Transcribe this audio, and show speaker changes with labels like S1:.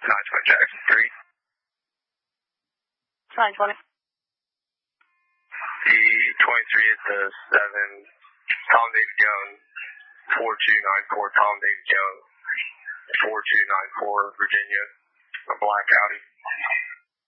S1: 920 Jackson 3.
S2: 920.
S1: The 23 at the 7, Tom David Jones, 4294, Tom David Jones, 4294, Virginia, Black County.